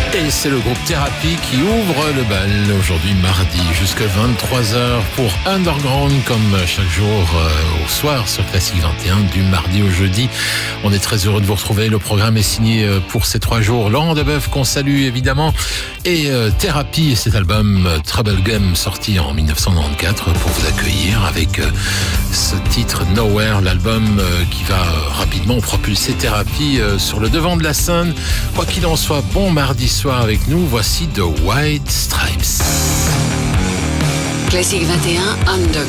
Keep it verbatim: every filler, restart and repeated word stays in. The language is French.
Et c'est le groupe Thérapie qui ouvre le bal aujourd'hui mardi jusqu'à vingt-trois heures pour Underground comme chaque jour euh, au soir sur Classique vingt et un du mardi au jeudi. On est très heureux de vous retrouver. Le programme est signé euh, pour ces trois jours. Laurent Debeuf qu'on salue évidemment et euh, Thérapie et cet album euh, Trouble Game sorti en dix-neuf cent quatre-vingt-quatorze pour vous accueillir avec euh, ce titre Nowhere, l'album euh, qui va euh, rapidement propulser Thérapie euh, sur le devant de la scène. Quoi qu'il en soit, bon mardi soir avec nous, voici The White Stripes. Classique vingt et un Underground.